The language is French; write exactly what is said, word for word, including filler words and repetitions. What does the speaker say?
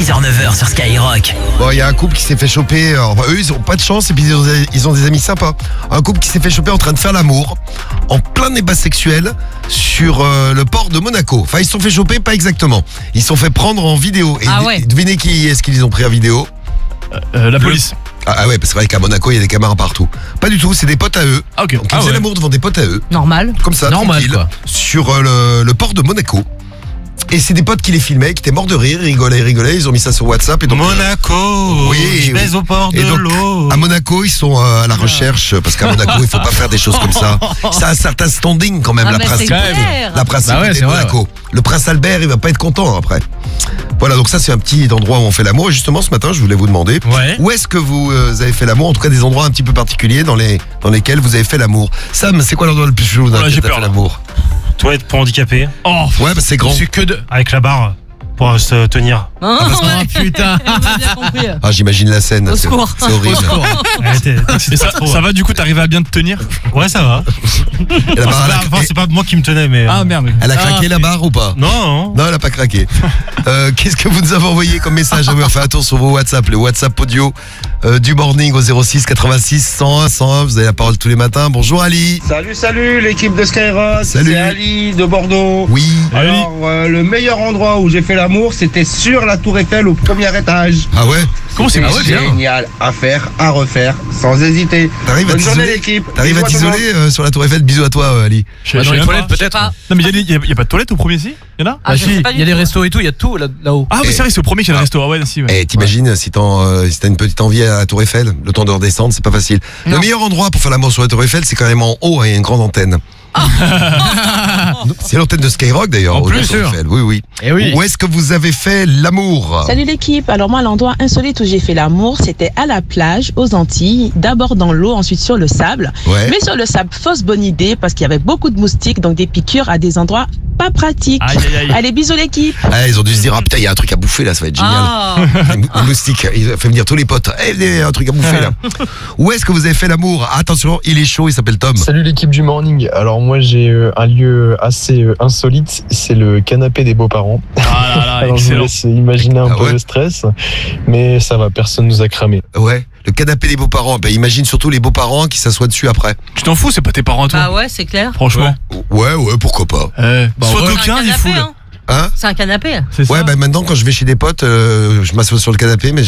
six heures neuf heures sur Skyrock. Bon, il y a un couple qui s'est fait choper. euh, Enfin, eux, ils ont pas de chance et puis ils ont, ils ont des amis sympas. Un couple qui s'est fait choper en train de faire l'amour en plein débat sexuel sur euh, le port de Monaco. Enfin, ils se sont fait choper, pas exactement. Ils se sont fait prendre en vidéo. Et Ah ouais. devinez qui est-ce qu'ils ont pris en vidéo? Euh, la police. Ah, ah ouais, parce que c'est vrai qu'à Monaco, il y a des caméras partout. Pas du tout, c'est des potes à eux. Ah ok. Donc ils Ah, faisaient ouais. l'amour devant des potes à eux. Normal. Comme ça, Normal, tranquille, quoi. sur euh, le, le port de Monaco. Et c'est des potes qui les filmaient, qui étaient morts de rire, ils rigolaient, ils rigolaient, ils ont mis ça sur WhatsApp. Et donc, Monaco, Oui, je baise oui. au port de Et donc, l'eau. à Monaco, ils sont euh, à la recherche, parce qu'à Monaco, il faut pas faire des choses comme ça. Ça a un certain standing quand même, Ah la bah, c'est principauté. clair. La principauté Bah ouais, de c'est vrai, Monaco. Le prince Albert, il va pas être content après. Voilà, donc ça c'est un petit endroit où on fait l'amour. Et justement, ce matin, je voulais vous demander, Ouais. où est-ce que vous euh, avez fait l'amour? En tout cas, des endroits un petit peu particuliers dans, les, dans lesquels vous avez fait l'amour. Sam, c'est quoi l'endroit le plus chelou dans Oh là, lequel j'ai t'as peur, fait là. l'amour? Toilette pour handicapés, Oh, Ouais, bah c'est grand. c'est que de. avec la barre pour euh, se tenir. Hein, Oh ouais. putain. On a bien compris. Ah, j'imagine la scène. Au c'est secours. c'est horrible. Ouais, t'es- t'excites Et ça, pas trop, ça hein. va du coup, t'arrives à bien te tenir? Ouais, ça va. Et la Enfin, barre, c'est elle, a, pas, enfin, c'est pas moi qui me tenais, mais. Ah euh, merde. elle a craqué Ah, la barre ou pas? Non, non. Non, elle a pas craqué. Euh, Qu'est-ce que vous nous avez envoyé comme message? On va faire un tour sur vos WhatsApp, le WhatsApp audio euh, du morning au zéro six quatre-vingt-six cent un cent un. Vous avez la parole tous les matins. Bonjour Ali. Salut, salut l'équipe de Skyrock, Salut. c'est Ali de Bordeaux. Oui. Alors, euh, le meilleur endroit où j'ai fait l'amour, c'était sur la Tour Eiffel au premier étage. Ah ouais. Comment c'est C'était ah ouais, bien. génial à faire, à refaire, sans hésiter. T'arrives à Bonne journée t'isoler l'équipe. T'arrives à Bisous tout le t'isoler euh, sur la Tour Eiffel. Bisous à toi, euh, Ali. Je- Bah, je dans sais les même toilettes pas. peut-être. Pas. Non mais il y, a des- y a- y a pas de toilette au premier ici? Y en a? Ah, je sais pas Il du y a des tout. restos et tout, il y a tout là- là-haut. Ah oui, c'est vrai, c'est au premier qu'il y a le resto. Ah ouais, si, ouais. Et t'imagines si t'en, euh, si t'as une petite envie à la Tour Eiffel, le temps de redescendre, c'est pas facile. Le Non. meilleur endroit pour faire l'amour sur la Tour Eiffel, c'est quand même en haut, hein, il y a une grande antenne. C'est l'antenne de Skyrock d'ailleurs. En au- plus, la Tour sûr. Eiffel. Oui, oui. Eh oui. Où est-ce que vous avez fait l'amour? Salut l'équipe, alors moi l'endroit insolite où j'ai fait l'amour c'était à la plage aux Antilles, d'abord dans l'eau, ensuite sur le sable, Ouais. mais sur le sable fausse bonne idée parce qu'il y avait beaucoup de moustiques donc des piqûres à des endroits pas pratiques. Aïe aïe aïe. Allez bisous l'équipe. Ah, ils ont dû se dire, ah putain, il y a un truc à bouffer là, ça va être génial. Ah. Les mou- les moustiques, il a fait venir tous les potes. Eh, il y a un truc à bouffer là. Où est-ce que vous avez fait l'amour? Attention, il est chaud, il s'appelle Tom. Salut l'équipe du morning. Alors moi j'ai euh, un lieu assez euh, insolite, c'est le canapé des beaux-parents. Ah là là, Alors je vous excellent. laisse imaginer un Ah peu ouais. le stress, mais ça va, personne nous a cramé. Ouais, le canapé des beaux-parents. Ben, imagine surtout les beaux-parents qui s'assoient dessus après. Tu t'en fous, c'est pas tes parents à toi. Bah ouais, c'est clair. Franchement. Ouais, ouais, pourquoi pas. Euh, Bah, sois ouais. C'est un coquin, il est canapé, fou. hein. Hein? C'est un canapé. C'est ça. Ouais, ben maintenant quand je vais chez des potes, euh, je m'assois sur le canapé, mais